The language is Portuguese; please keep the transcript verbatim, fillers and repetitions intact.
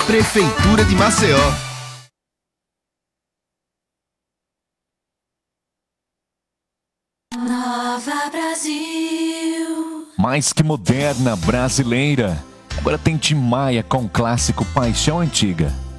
Prefeitura de Maceió. Nova Brasil. Mais que moderna, brasileira. Agora tem Tim Maia com o clássico Paixão Antiga.